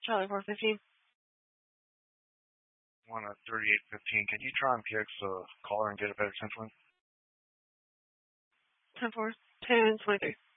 Charlie 415. 1 at 3815. Can you try and PX the caller and get a better 10-20? 10-4, 10-23.